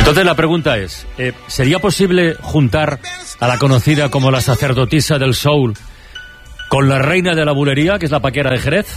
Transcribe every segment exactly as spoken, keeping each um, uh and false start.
Entonces la pregunta es, eh, ¿sería posible juntar a la conocida como la sacerdotisa del soul con la reina de la bulería, que es la Paquera de Jerez?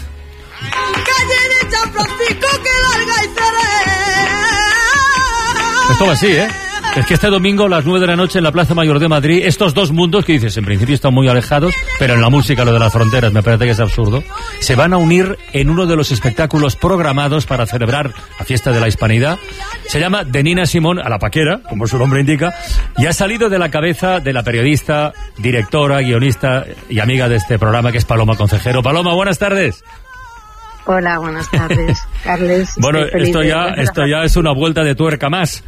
Esto va así, ¿eh? Es que este domingo a las nueve de la noche en la Plaza Mayor de Madrid, estos dos mundos que dices, en principio están muy alejados, pero en la música lo de las fronteras me parece que es absurdo, se van a unir en uno de los espectáculos programados para celebrar la fiesta de la Hispanidad. Se llama De Nina Simón a la Paquera, como su nombre indica, y ha salido de la cabeza de la periodista, directora, guionista y amiga de este programa, que es Paloma Concejero. Paloma, buenas tardes. Hola, buenas tardes, Carles. Bueno, esto ya, esto ya es una vuelta de tuerca más.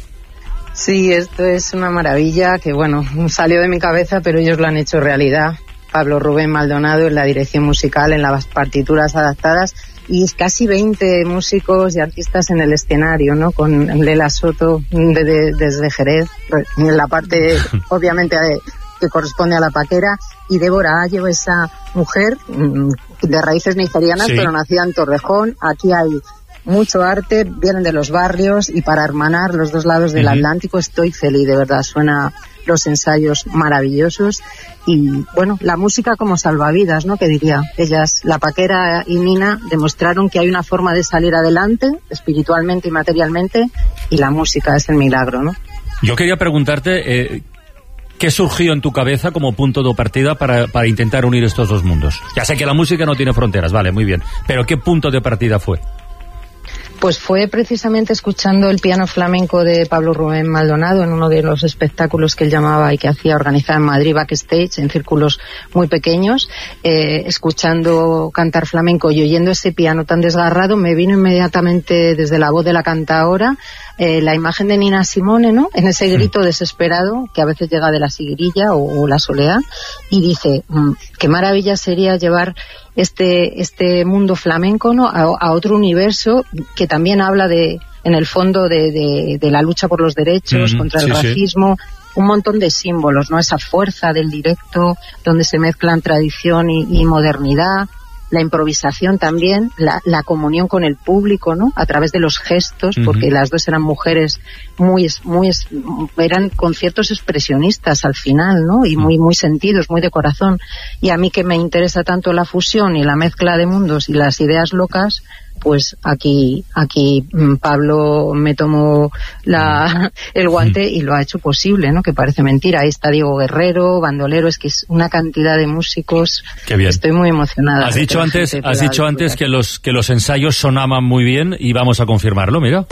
Sí, esto es una maravilla que, bueno, salió de mi cabeza, pero ellos lo han hecho realidad. Pablo Rubén Maldonado en la dirección musical, en las partituras adaptadas, y casi veinte músicos y artistas en el escenario, ¿no? Con Lela Soto de, de, desde Jerez, en la parte, obviamente, que corresponde a la Paquera, y Débora Ayo, esa mujer de raíces nigerianas, sí, pero nacida en Torrejón. Aquí hay mucho arte, vienen de los barrios, y para hermanar los dos lados del uh-huh. Atlántico estoy feliz, de verdad, suena los ensayos maravillosos, y bueno, la música como salvavidas, ¿no? Que diría, ellas, la Paquera y Nina, demostraron que hay una forma de salir adelante, espiritualmente y materialmente, y la música es el milagro, ¿no? Yo quería preguntarte, eh, ¿qué surgió en tu cabeza como punto de partida para, para intentar unir estos dos mundos? Ya sé que la música no tiene fronteras, vale, muy bien, pero ¿qué punto de partida fue? Pues fue precisamente escuchando el piano flamenco de Pablo Rubén Maldonado en uno de los espectáculos que él llamaba y que hacía organizar en Madrid, backstage, en círculos muy pequeños, eh, escuchando cantar flamenco y oyendo ese piano tan desgarrado, me vino inmediatamente desde la voz de la cantaora eh, la imagen de Nina Simone, ¿no? En ese grito desesperado que a veces llega de la siguirilla o, o la soleá, y dice, mmm, qué maravilla sería llevar este este mundo flamenco, ¿no? a, a otro universo que también habla de, en el fondo, de, de, de la lucha por los derechos, mm, contra el sí, racismo, sí. Un montón de símbolos, ¿no? Esa fuerza del directo, donde se mezclan tradición y, y modernidad, la improvisación también, la, la comunión con el público, ¿no? A través de los gestos, uh-huh. porque las dos eran mujeres muy, muy, eran conciertos expresionistas al final, ¿no? Y muy, muy sentidos, muy de corazón. Y a mí, que me interesa tanto la fusión y la mezcla de mundos y las ideas locas, pues aquí aquí Pablo me tomó la, el guante y lo ha hecho posible, ¿no? Que parece mentira. Ahí está Diego Guerrero, bandolero, es que es una cantidad de músicos. Qué bien. Estoy muy emocionada. Has dicho antes, has dicho antes que los que los ensayos sonaban muy bien, y vamos a confirmarlo, mira.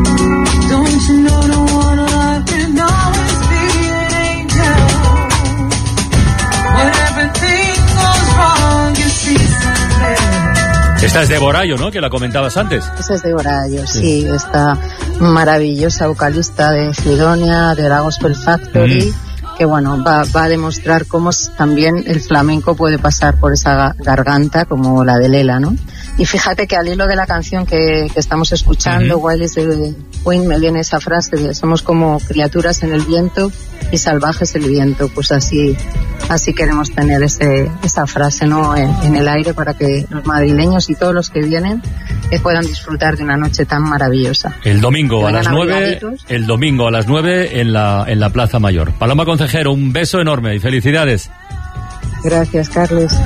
Esta es Débora Ayo, ¿no? Que la comentabas antes. Esa es Débora Ayo, sí, sí, esta maravillosa vocalista de Sidonia, de la Gospel Factory, mm. que bueno, va, va a demostrar cómo también el flamenco puede pasar por esa garganta como la de Lela, ¿no? Y fíjate que al hilo de la canción que, que estamos escuchando, uh-huh. Wild is the Wind, me viene esa frase de somos como criaturas en el viento y salvajes el viento. Pues así así queremos tener ese esa frase, ¿no? En, en el aire, para que los madrileños y todos los que vienen eh, puedan disfrutar de una noche tan maravillosa. El domingo a las nueve, el domingo a las nueve en la en la Plaza Mayor. Paloma Concejero, un beso enorme y felicidades. Gracias, Carles.